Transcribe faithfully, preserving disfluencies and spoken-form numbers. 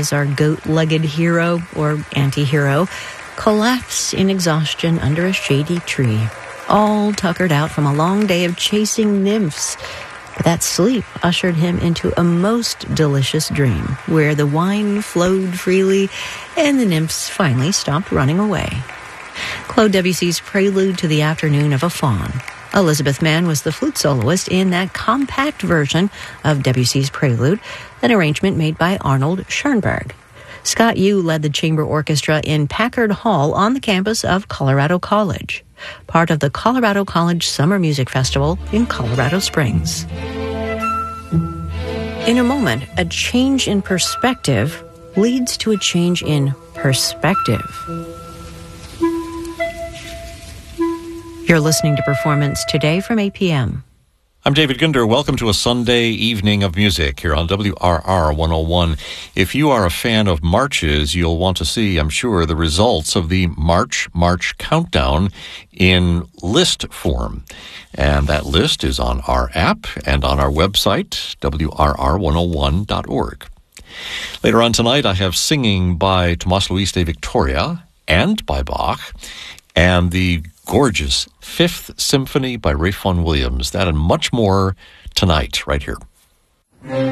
as our goat-legged hero, or anti-hero, collapse in exhaustion under a shady tree, all tuckered out from a long day of chasing nymphs. But that sleep ushered him into a most delicious dream, where the wine flowed freely and the nymphs finally stopped running away. Claude Debussy's Prelude to the Afternoon of a Faun. Elizabeth Mann was the flute soloist in that compact version of Debussy's Prelude, an arrangement made by Arnold Schoenberg. Scott Yu led the chamber orchestra in Packard Hall on the campus of Colorado College, part of the Colorado College Summer Music Festival in Colorado Springs. In a moment, a change in perspective leads to a change in perspective. You're listening to Performance Today from eight p.m. I'm David Gunder. Welcome to a Sunday evening of music here on W R R one oh one. If you are a fan of marches, you'll want to see, I'm sure, the results of the March March Countdown in list form. And that list is on our app and on our website, W R R one oh one dot org. Later on tonight, I have singing by Tomás Luis de Victoria and by Bach, and the gorgeous Fifth Symphony by Ralph Vaughan Williams. That and much more tonight, right here.